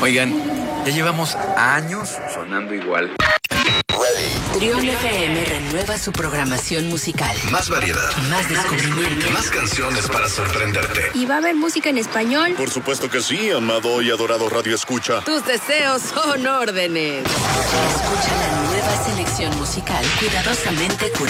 Oigan, ya llevamos años sonando igual. Trión FM renueva su programación musical. Más variedad. Más descubrimiento. Más canciones para sorprenderte. ¿Y va a haber música en español? Por supuesto que sí, amado y adorado Radio Escucha. Tus deseos son órdenes. Escucha la nueva selección musical cuidadosamente curada